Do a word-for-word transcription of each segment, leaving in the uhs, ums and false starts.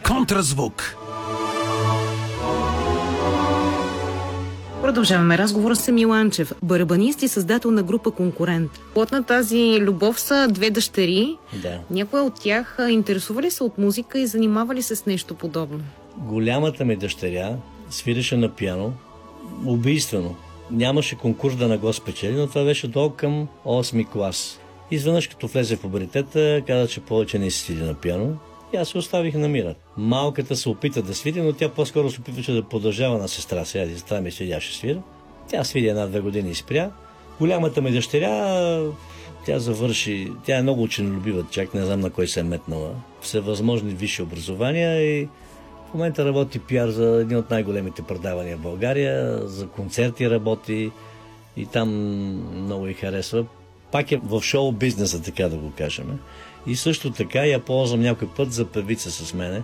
Контразвук. Продължаваме разговора с Миланчев, барабанист и създател на група Конкурент. Плод на тази любов са две дъщери. Да. Някоя от тях интересува ли се от музика и занимава ли се с нещо подобно? Голямата ми дъщеря свиреше на пиано убийствено. Нямаше конкурс да не го спечели, но това беше долу към осми клас. Изведнъж като влезе в пубертета, каза, че повече не си свири на пиано. И аз се оставих на мира. Малката се опита да свири, но тя по-скоро се опитваше да продължава на сестра си. Аз това ми седяше свира. Тя свири една-две години и спря. Голямата ми дъщеря, тя завърши, тя е много ученолюбива, чак не знам на кой се е метнала. Всевъзможни висши образования и в момента работи пиар за един от най-големите предавания в България, за концерти работи и там много й харесва. Пак е в шоу-бизнеса, така да го кажем. И също така я ползвам някой път за певица с мене.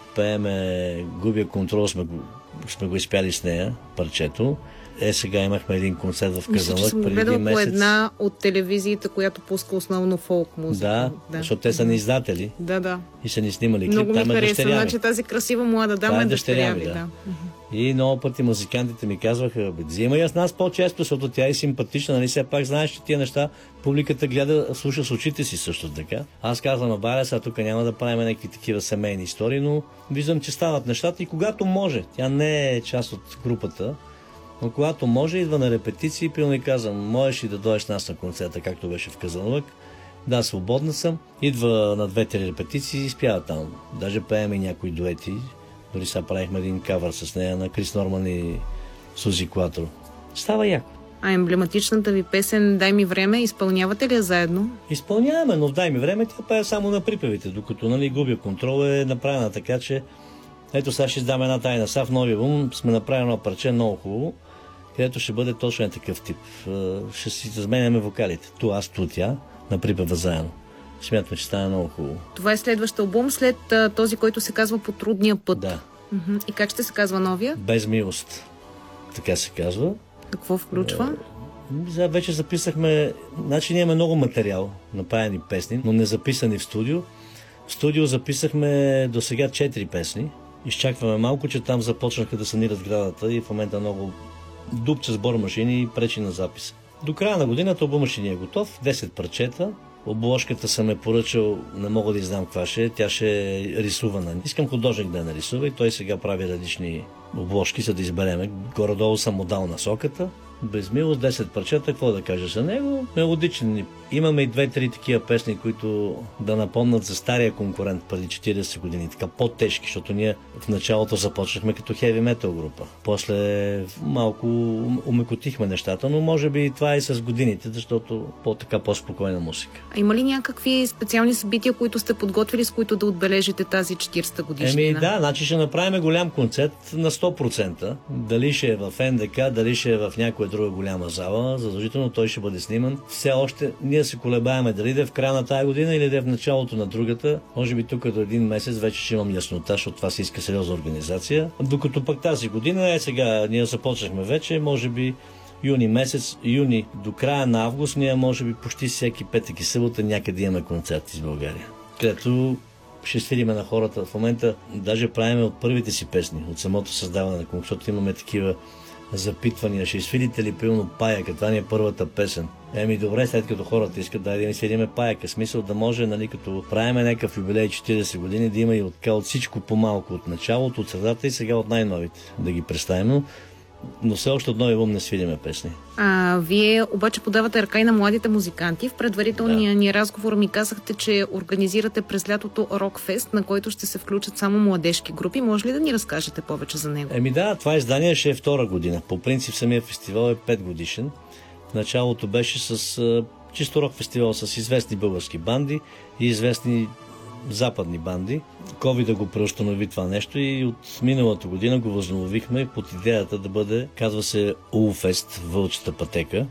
Пееме "Губя контрол", сме го, сме го изпяли с нея, парчето. Е, сега имахме един концерт в Казанлък преди един месец. Мисля, че съм гледала по една от телевизиите, която пуска основно фолк музика. Да, да, защото те са ни издатели. Да, да. И са ни снимали клип. Много ми Там е хареса, дъщеря значи тази красива млада дама е дъщеря ми. Да. Да. И много пъти музикантите ми казваха: "Взимай я с нас по-често, защото тя е симпатична, нали все пак знаеш, че тия неща публиката гледа, слуша с очите си също така." Аз казвам: "Абаля, сега тук няма да правим някакви такива семейни истории, но виждам, че стават нещата и когато може, тя не е част от групата, но когато може, идва на репетиции, примерно и казвам: "Можеш ли да дойдеш с нас на концерта", както беше в Казанлък?" "Да, свободна съм." Идва на две-три репетиции и спява там. Даже пеем и някои дуети. Дори сега правихме един кавър с нея на Крис Норман и Сузи Клатро. Става яко. А емблематичната ви песен "Дай ми време", изпълнявате ли я заедно? Изпълняваме, но в "Дай ми време" тя пее само на припевите, докато, нали, "Губя контрол" е направена така, че ето сега ще издам една тайна. Сега в новия албум сме направили едно парче много хубаво, където ще бъде точно такъв тип. Ще си изменяме вокалите. Ту аз, ту тя, на припева заедно. Смятам, че стане много хубаво. Това е следващ албум след а, този, който се казва "По трудния път". Да. Uh-huh. И как ще се казва новия? "Без милост", така се казва. Какво включва? Е, вече записахме, значи ние имаме много материал, напаяни песни, но не записани в студио. В студио записахме до сега четири песни. Изчакваме малко, че там започнаха да санират сградата и в момента много дупче сбор машини и пречи на запис. До края на годината албумът ще ни е готов, десет парчета. Обложката съм е поръчал, не мога да издам каква ще е, тя ще е рисувана. Искам художник да я нарисува и той сега прави различни обложки, за да избереме. Горе-долу съм му дал насоката. "Без милост", десет парчета, какво да кажа за него? Мелодичен. Имаме и две-три такива песни, които да напомнат за стария Конкурент преди четиридесет години. Така по-тежки, защото ние в началото започнахме като хеви метал група. После малко умекотихме нещата, но може би и това е и с годините, защото по-така по-спокойна музика. А има ли някакви специални събития, които сте подготвили, с които да отбележите тази четиридесета годишнина? Еми да, значи ще направим голям концерт на сто процента. Дали ще е в Ен Де Ка, дали ще е в някоя друга голяма зала, задължително той ще бъде сниман. Все още ние се колебаеме дали да е в края на тая година или да е в началото на другата. Може би тук до един месец вече ще имам яснота, защото това се иска сериозна организация. Докато пък тази година, е сега, ние започнахме вече, може би юни месец, юни до края на август, ние може би почти всеки петък и събота някъде имаме концерти в България, където ще свириме на хората. В момента даже правиме от първите си песни, от самото създаване на конкурс, защото имаме такива запитвания. Ще свирите ли примерно "Паяка", това ни е първата песен. Еми добре, след като хората искат да ни свириме "Паяка", смисъл да може, нали, като правиме някакъв юбилей четиридесет години, да има и от, от всичко по-малко, от началото, от средата и сега от най-новите да ги представим. Но все още от нови албум не свириме песни. А, вие обаче подавате ръка и на младите музиканти. В предварителния да. ни разговор ми казахте, че организирате през лятото Рокфест, на който ще се включат само младежки групи. Може ли да ни разкажете повече за него? Еми да, това издание ще е втора година. По принцип самия фестивал е пет годишен. В началото беше с а, чисто рок фестивал с известни български банди и известни западни банди. Ковид да го преустанови това нещо и от миналата година го възстановихме под идеята да бъде, казва се Улфест, Вълчата пътека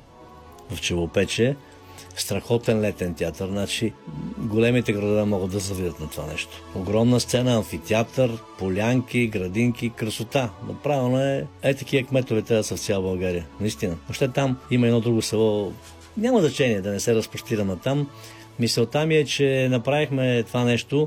в Челопече. Страхотен летен театър, значи големите градове могат да завидят на това нещо. Огромна сцена, амфитеатър, полянки, градинки, красота. Направено е, е такива кметове трябва да са в цяла България. Наистина. Още там има едно друго село, няма значение да не се разпростираме там. Мисълта ми е, че направихме това нещо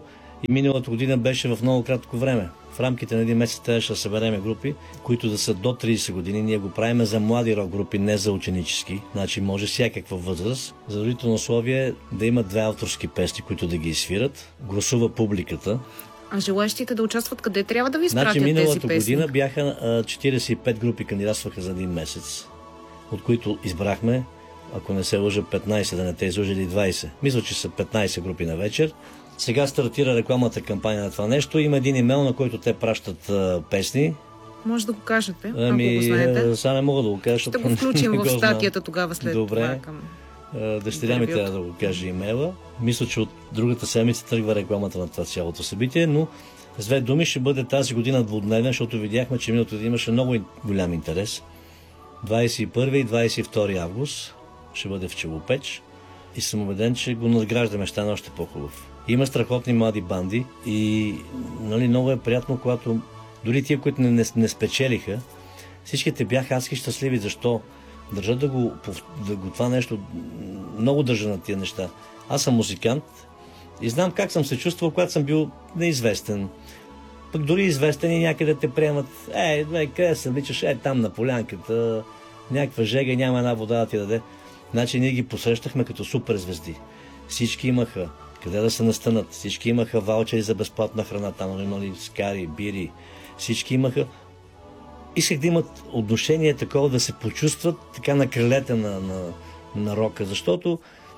И миналата година беше в много кратко време. В рамките на един месец трябваше да събереме групи, които да са до трийсет години. Ние го правим за млади рок групи, не за ученически. Значи може всякаква възраст. Задължително условие е да има две авторски песни, които да ги изсвират. Гласува публиката. А желащите да участват къде трябва да ви изпратят значи, тези миналата песни? година бяха а, четирийсет и пет групи кандидатстваха за един месец, от които избрахме, ако не се лъжа, петнайсет, да не те излъжили двайсет. Мисля, че са петнайсет групи на вечер. Сега стартира рекламната кампания на това нещо. Има един имейл, на който те пращат а, песни. Може да го кажете, ами, ако го знаете. Сега не мога да го кажа. Ще го включим в статията тогава след Добре. това към... Дъщеря ми трябва да го каже имейла. Мисля, че от другата седмица тръгва рекламата на това цялото събитие, но с две думи ще бъде тази година двудневен, защото видяхме, че миналото имаше много голям интерес. двайсет и първи и двайсет и втори август ще бъде в Челопеч и съм убеден, че го надграждаме, ще стане още по-хубав. Има страхотни млади банди и нали, много е приятно, когато дори тия, които не, не, не спечелиха, всичките бяха адски щастливи. Защо? Държа да го, да го това нещо, много държа на тия неща. Аз съм музикант и знам как съм се чувствал, когато съм бил неизвестен. Пък дори известен и някъде те приемат, е, бе, къде се вличаш, е, там на полянката, някаква жега, няма една вода да ти даде. Значи ние ги посрещахме като суперзвезди. Всички имаха къде да се настанат, всички имаха ваучери за безплатна храна, там имали скари, бири, всички имаха. Исках да имат отношение такова, да се почувстват така на крилете на, на, на рока, защото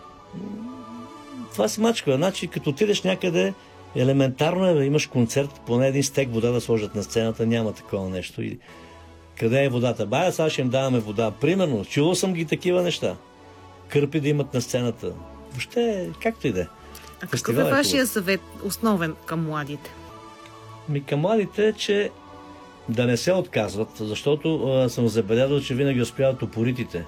това се мачка. Значи, като отидеш някъде, елементарно е да имаш концерт, поне един стек вода да сложат на сцената, няма такова нещо. И къде е водата? Бая, сега ще им даваме вода. Примерно, чувал съм ги такива неща. Кърпи да имат на сцената. Въобще, както и да е. А какъв е вашия съвет основен към младите? Ми към младите е, че да не се отказват, защото а, съм забелязал, че винаги успяват упоритите.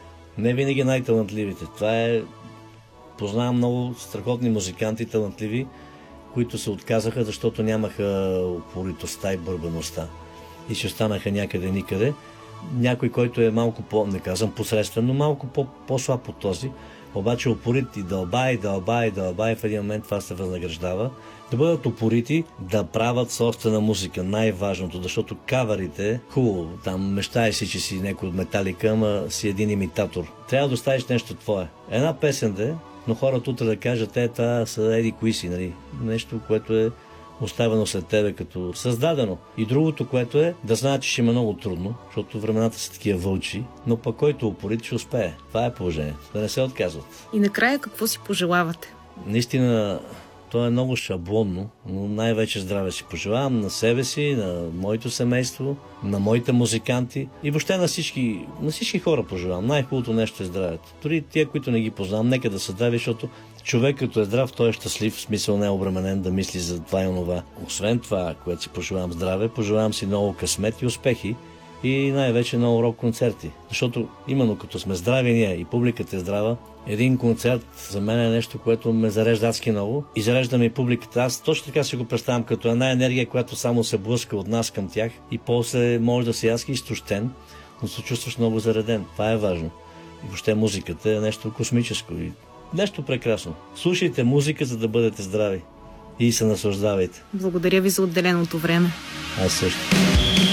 Не винаги най-талантливите. Това е... Познавам много страхотни музиканти, талантливи, които се отказаха, защото нямаха упоритостта и бърбаността. И ще останаха някъде никъде. Някой, който е малко по... не казвам посредствен, но малко по, по-слаб от този, обаче упорит и дълба, и дълба, и дълба, и в един момент това се възнаграждава. Да бъдат упорити, да правят собствена музика, най-важното, защото каварите, хубаво, там мечтаеш си, че си някой от Металика, ама си един имитатор. Трябва да оставиш нещо твое. Една песен да е, но хората утре да кажат, е, това са еди кои си, нали? Нещо, което е оставено след тебе като създадено. И другото, което е да знаят, че ще има много трудно, защото времената са такива вълчи, но пък който упорит ще успее. Това е положението. Да не се отказват. И накрая какво си пожелавате? Наистина, то е много шаблонно, но най-вече здраве си пожелавам на себе си, на моето семейство, на моите музиканти и въобще на всички, на всички хора пожелавам. Най-хубавото нещо е здравето. Дори тия, които не ги познавам, нека да са здрави, защото човек като е здрав, той е щастлив, в смисъл не е обременен да мисли за това и онова. Освен това, което си пожелавам здраве, пожелавам си много късмет и успехи и най-вече много рок концерти. Защото именно като сме здрави ние и публиката е здрава, един концерт за мен е нещо, което ме зарежда адски много и зарежда ми публиката. Аз точно така си го представям като една енергия, която само се блъска от нас към тях и после може да си адски изтощен, но се чувстваш много зареден. Това е важно. И въобще музиката е нещо космическо и нещо прекрасно. Слушайте музика, за да бъдете здрави и се наслаждавайте. Благодаря ви за отделеното време. Аз също.